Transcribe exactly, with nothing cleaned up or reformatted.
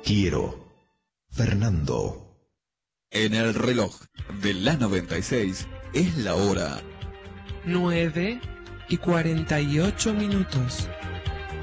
quiero. Fernando. En el reloj de la noventa y seis es la hora nueve y cuarenta y ocho minutos.